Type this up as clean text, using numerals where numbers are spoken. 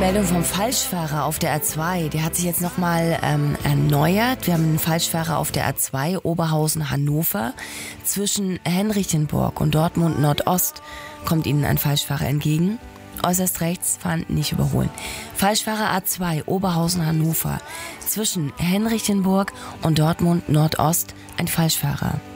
Meldung vom Falschfahrer auf der A2. Der hat sich jetzt nochmal erneuert. Wir haben einen Falschfahrer auf der A2 Oberhausen-Hannover. Zwischen Henrichenburg und Dortmund Nordost kommt Ihnen ein Falschfahrer entgegen. Äußerst rechts fahren, nicht überholen. Falschfahrer A2 Oberhausen-Hannover. Zwischen Henrichenburg und Dortmund Nordost ein Falschfahrer.